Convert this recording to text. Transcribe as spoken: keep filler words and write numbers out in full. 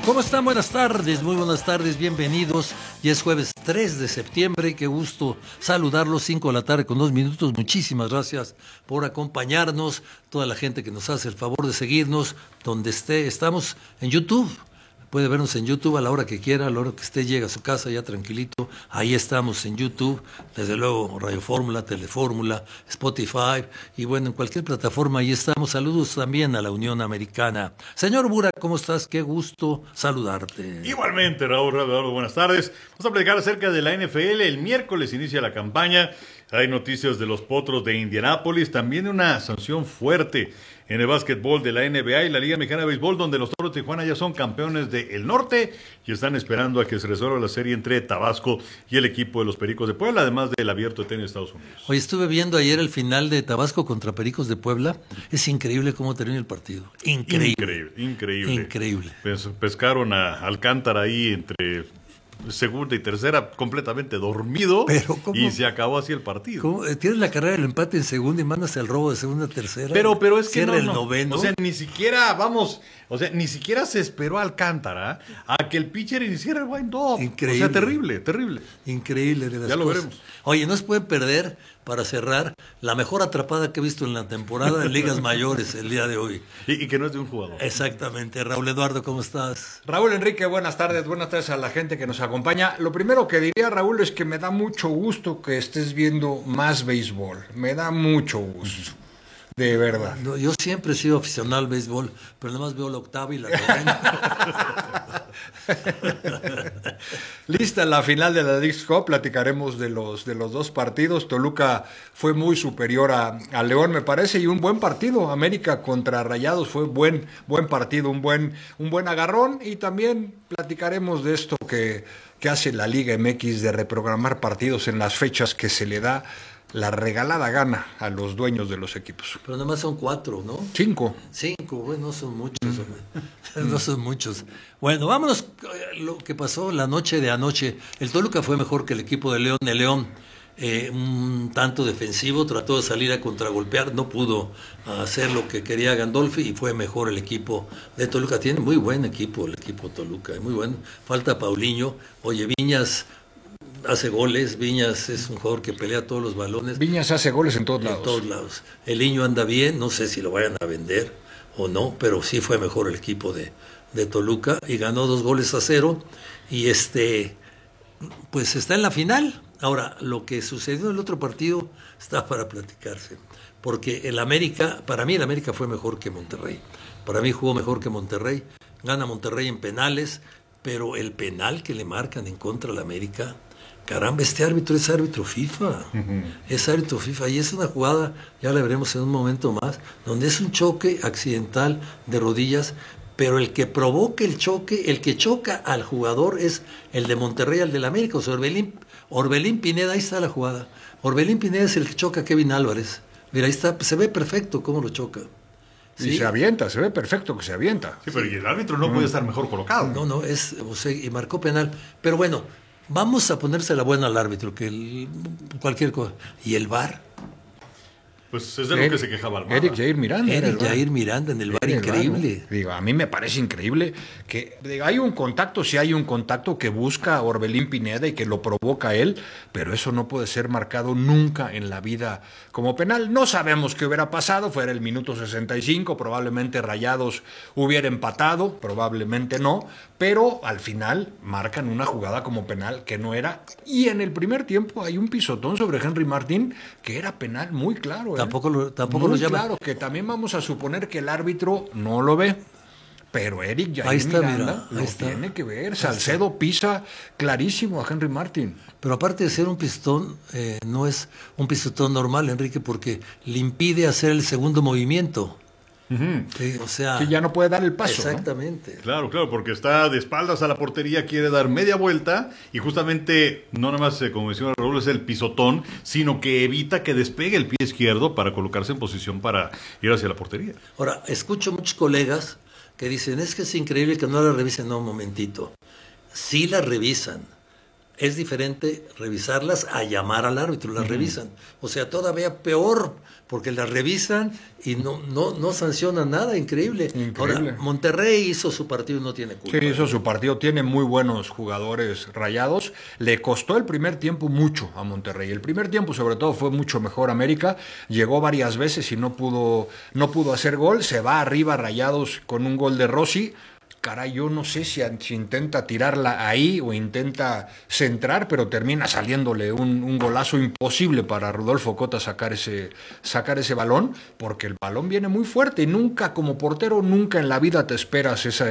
¿Cómo están? Buenas tardes, muy buenas tardes, bienvenidos. Ya es jueves tres de septiembre, qué gusto saludarlos, cinco de la tarde con dos minutos. Muchísimas gracias por acompañarnos, toda la gente que nos hace el favor de seguirnos donde esté. Estamos en YouTube. Puede vernos en YouTube a la hora que quiera, a la hora que esté, llega a su casa ya tranquilito. Ahí estamos en YouTube, desde luego Radio Fórmula, Telefórmula, Spotify y bueno, en cualquier plataforma ahí estamos. Saludos también a la Unión Americana. Señor Bura, ¿cómo estás? Qué gusto saludarte. Igualmente, Raúl, Raúl, buenas tardes. Vamos a platicar acerca de la N F L. El miércoles inicia la campaña. Hay noticias de los Potros de Indianápolis. También una sanción fuerte en el básquetbol de la N B A y la Liga Mexicana de Béisbol, donde los Toros de Tijuana ya son campeones del norte y están esperando a que se resuelva la serie entre Tabasco y el equipo de los Pericos de Puebla, además del abierto de tenis de Estados Unidos. Hoy estuve viendo ayer el final de Tabasco contra Pericos de Puebla. Es increíble cómo termina el partido. Increíble. Increíble, increíble. Increíble. Pes- pescaron a Alcántara ahí entre segunda y tercera completamente dormido. Pero, ¿cómo? Y se acabó así el partido. ¿Cómo? Tienes la carrera del empate en segunda y mandas el robo de segunda a tercera. Pero, pero es que Cierra no, el no. noveno. O sea, ni siquiera, vamos, o sea, ni siquiera se esperó a Alcántara a que el pitcher iniciara el wind-up. Increíble. O sea, terrible, terrible. Increíble de las Ya lo cosas. veremos. Oye, no se puede perder, para cerrar, la mejor atrapada que he visto en la temporada en ligas mayores el día de hoy. Y, y que no es de un jugador. Exactamente. Raúl Eduardo, ¿cómo estás? Raúl Enrique, buenas tardes, buenas tardes a la gente que nos acompaña. Lo primero que diría, Raúl, es que me da mucho gusto que estés viendo más béisbol. Me da mucho gusto, de verdad. No, yo siempre he sido aficionado al béisbol, pero nada más veo la octava y la novena. Lista la final de la Leagues Cup, platicaremos de los, de los dos partidos. Toluca fue muy superior a, a León, me parece, y un buen partido. América contra Rayados fue buen, buen partido, un buen, un buen agarrón. Y también platicaremos de esto que, que hace la Liga M X de reprogramar partidos en las fechas que se le da la regalada gana a los dueños de los equipos. Pero nada más son cuatro, ¿no? Cinco. Cinco, bueno, no son muchos, hombre. No son muchos. Bueno, vámonos a lo que pasó la noche de anoche. El Toluca fue mejor que el equipo de León. El León, eh, un tanto defensivo, trató de salir a contragolpear, no pudo hacer lo que quería Gandolfi y fue mejor el equipo de Toluca. Tiene muy buen equipo el equipo Toluca, muy bueno. Falta Paulinho. Oye, Viñas hace goles, Viñas es un jugador que pelea todos los balones. Viñas hace goles en todos lados. En todos lados. El niño anda bien, no sé si lo vayan a vender o no, pero sí fue mejor el equipo de, de Toluca y ganó dos goles a cero y este pues está en la final. Ahora, lo que sucedió en el otro partido está para platicarse, porque el América, para mí el América fue mejor que Monterrey. Para mí jugó mejor que Monterrey. Gana Monterrey en penales, pero el penal que le marcan en contra del América, caramba, este árbitro es árbitro FIFA, uh-huh. es árbitro FIFA y es una jugada, ya la veremos en un momento más, donde es un choque accidental de rodillas, pero el que provoca el choque, el que choca al jugador es el de Monterrey, al del América, o sea, Orbelín, Orbelín Pineda, ahí está la jugada. Orbelín Pineda es el que choca a Kevin Álvarez. Mira, ahí está, se ve perfecto cómo lo choca. ¿Sí? Y se avienta, se ve perfecto que se avienta. Sí, pero y el árbitro no mm. puede estar mejor colocado. No, no, es, o sea, y marcó penal, pero bueno. Vamos a ponerse la buena al árbitro, que el, cualquier cosa. ¿Y el V A R? Pues es de lo que se quejaba el V A R. Eric Jair Miranda. Eric Jair Miranda en el V A R, increíble. ¿no? Digo, a mí me parece increíble que digo, hay un contacto, sí hay un contacto que busca a Orbelín Pineda y que lo provoca él, pero eso no puede ser marcado nunca en la vida como penal. No sabemos qué hubiera pasado, fuera el minuto sesenta y cinco, probablemente Rayados hubiera empatado, probablemente no, pero al final marcan una jugada como penal que no era, y en el primer tiempo hay un pisotón sobre Henry Martín que era penal muy claro. ¿eh? Tampoco lo, tampoco muy lo llama. Claro, que también vamos a suponer que el árbitro no lo ve, pero Eric Jair ahí está, Miranda mira, lo está. tiene que ver. Salcedo pisa clarísimo a Henry Martín. Pero aparte de ser un pistón, eh, no es un pistón normal, Enrique, porque le impide hacer el segundo movimiento. Uh-huh. Sí, o sea, que ya no puede dar el paso. Exactamente. ¿no? Claro, claro, porque está de espaldas a la portería, quiere dar media vuelta y justamente no nada más, como decía Raúl, es el pisotón, sino que evita que despegue el pie izquierdo para colocarse en posición para ir hacia la portería. Ahora, escucho muchos colegas que dicen, es que es increíble que no la revisen. No, un momentito. Sí la revisan. es diferente revisarlas a llamar al árbitro, las uh-huh. revisan. O sea, todavía peor, porque las revisan y no, no, no sancionan nada, increíble. increíble. Ahora, Monterrey hizo su partido y no tiene culpa. Sí, hizo su partido, tiene muy buenos jugadores Rayados. Le costó el primer tiempo mucho a Monterrey. El primer tiempo, sobre todo, fue mucho mejor América. Llegó varias veces y no pudo, no pudo hacer gol. Se va arriba Rayados con un gol de Rossi. Caray, yo no sé si, si intenta tirarla ahí o intenta centrar, pero termina saliéndole un, un golazo imposible para Rodolfo Cota sacar ese, sacar ese balón, porque el balón viene muy fuerte y nunca, como portero, nunca en la vida te esperas esa,